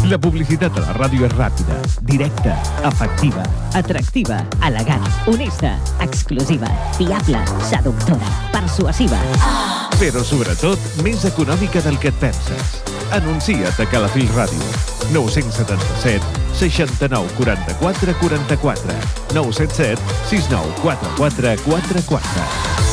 La publicitat a la ràdio és ràpida, directa, efectiva, atractiva, elegant, honesta, exclusiva, fiable, seductora, persuasiva. Però, sobretot, més econòmica del que et penses. Anuncia't a Calafell Ràdio. 977 69 44 44 977 69 44 44.